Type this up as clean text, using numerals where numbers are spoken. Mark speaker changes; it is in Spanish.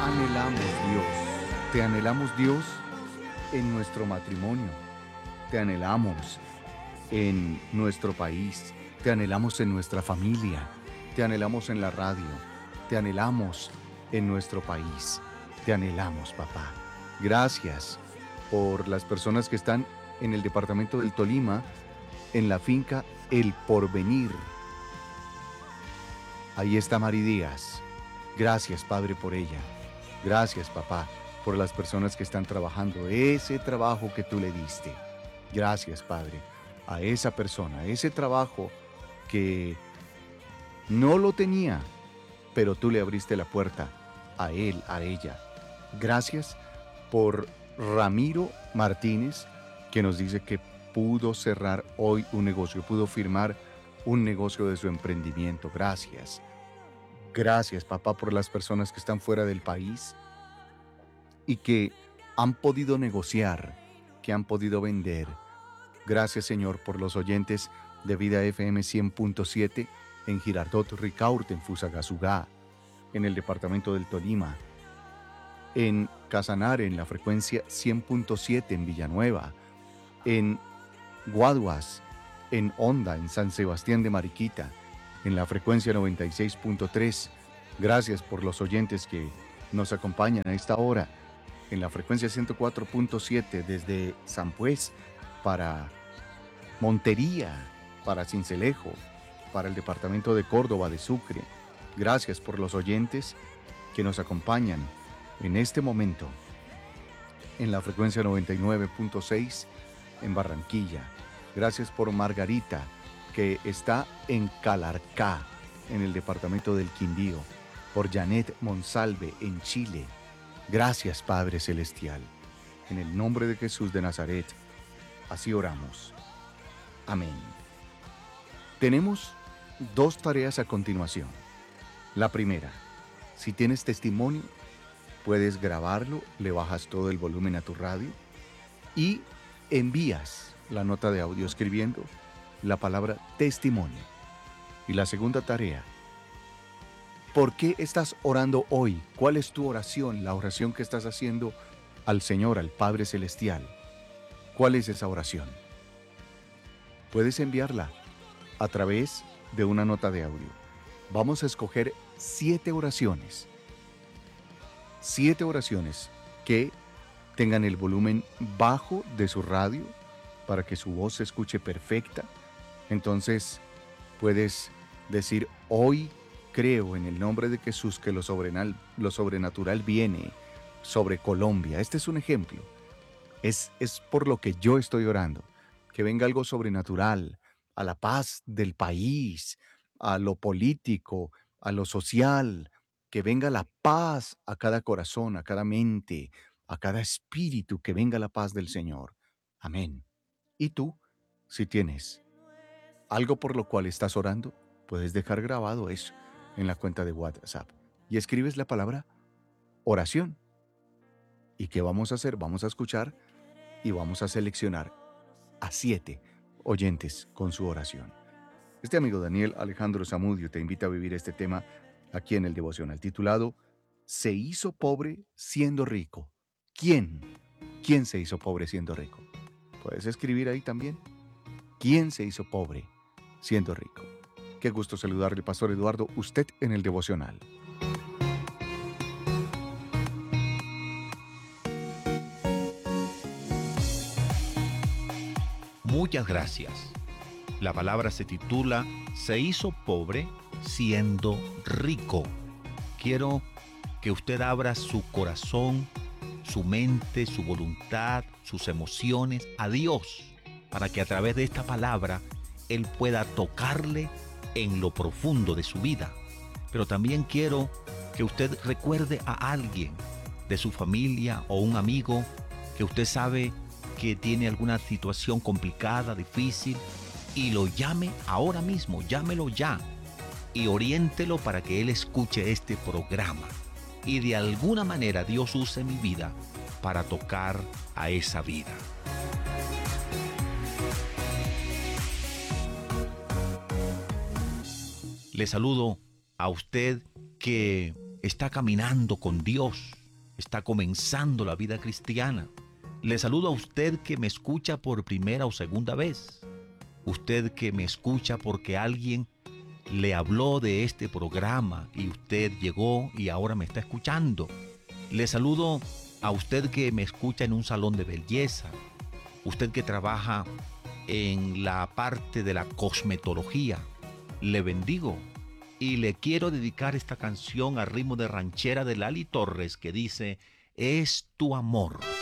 Speaker 1: anhelamos, Dios. Te anhelamos, Dios, en nuestro matrimonio. Te anhelamos en nuestro país. Te anhelamos en nuestra familia. Te anhelamos en la radio. Te anhelamos en nuestro país. Te anhelamos, papá. Gracias por las personas que están en el departamento del Tolima, en la finca El Porvenir. Ahí está Mari Díaz. Gracias, Padre, por ella. Gracias, papá, por las personas que están trabajando ese trabajo que tú le diste. Gracias, Padre, a esa persona, ese trabajo que no lo tenía, pero tú le abriste la puerta a él, a ella. Gracias por Ramiro Martínez, que nos dice que pudo cerrar hoy un negocio, pudo firmar un negocio de su emprendimiento. Gracias. Gracias, papá, por las personas que están fuera del país y que han podido negociar, que han podido vender. Gracias, Señor, por los oyentes de Vida FM 100.7 en Girardot, Ricaurte, en Fusagasugá, en el departamento del Tolima, en Casanare, en la frecuencia 100.7 en Villanueva, en Guaduas, en Honda, en San Sebastián de Mariquita, en la frecuencia 96.3. Gracias por los oyentes que nos acompañan a esta hora en la frecuencia 104.7 desde San Pues para Montería, para Sincelejo, para el departamento de Córdoba, de Sucre. Gracias por los oyentes que nos acompañan en este momento en la frecuencia 99.6 en Barranquilla. Gracias por Margarita, que está en Calarcá, en el departamento del Quindío, por Janet Monsalve, en Chile. Gracias, Padre Celestial. En el nombre de Jesús de Nazaret, así oramos. Amén. Tenemos dos tareas a continuación. La primera, si tienes testimonio, puedes grabarlo, le bajas todo el volumen a tu radio y envías la nota de audio escribiendo la palabra testimonio. Y la segunda tarea, ¿por qué estás orando hoy? ¿Cuál es tu oración? La oración que estás haciendo al Señor, al Padre Celestial. ¿Cuál es esa oración? Puedes enviarla a través de una nota de audio. Vamos a escoger 7 oraciones. 7 oraciones que tengan el volumen bajo de su radio para que su voz se escuche perfecta. Entonces puedes decir: hoy creo en el nombre de Jesús que lo sobrenatural viene sobre Colombia. Este es un ejemplo. Es por lo que yo estoy orando. Que venga algo sobrenatural a la paz del país, a lo político, a lo social. Que venga la paz a cada corazón, a cada mente, a cada espíritu. Que venga la paz del Señor. Amén. Y tú, si tienes algo por lo cual estás orando, puedes dejar grabado eso en la cuenta de WhatsApp y escribes la palabra oración. ¿Y qué vamos a hacer? Vamos a escuchar y vamos a seleccionar a 7 oyentes con su oración. Este amigo Daniel Alejandro Zamudio te invita a vivir este tema aquí en el devocional titulado ¿Se hizo pobre siendo rico? ¿Quién? ¿Quién se hizo pobre siendo rico? Puedes escribir ahí también. ¿Quién se hizo pobre siendo rico? Qué gusto saludarle, Pastor Eduardo, usted en el devocional.
Speaker 2: Muchas gracias. La palabra se titula Se hizo pobre siendo rico. Quiero que usted abra su corazón, su mente, su voluntad, sus emociones a Dios, para que a través de esta palabra Él pueda tocarle en lo profundo de su vida. Pero también quiero que usted recuerde a alguien de su familia o un amigo que usted sabe que tiene alguna situación complicada, difícil, y lo llame ahora mismo, llámelo ya y oriéntelo para que él escuche este programa. Y de alguna manera Dios use mi vida para tocar a esa vida. Le saludo a usted que está caminando con Dios, está comenzando la vida cristiana. Le saludo a usted que me escucha por primera o segunda vez. Usted que me escucha porque alguien le habló de este programa y usted llegó y ahora me está escuchando. Le saludo a usted que me escucha en un salón de belleza. Usted que trabaja en la parte de la cosmetología. Le bendigo y le quiero dedicar esta canción a ritmo de ranchera de Lali Torres que dice: es tu amor.